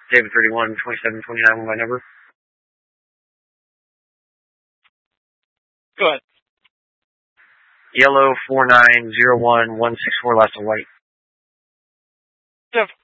David 31, 27, 29 with my number. Go ahead. Yellow 4901164, last of white. Jeff,